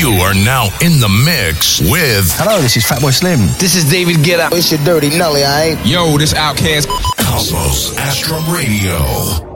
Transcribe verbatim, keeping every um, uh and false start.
You are now in the mix with... Hello, this is Fatboy Slim. This is David Guetta. It's your Dirty Nully, alright? Yo, this Outkast. Cosmos Astro Radio.